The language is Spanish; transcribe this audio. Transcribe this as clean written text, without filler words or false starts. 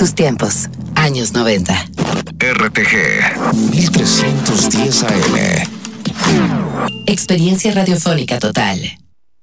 tus tiempos. Años 90. RTG 1310 AM. Experiencia radiofónica total.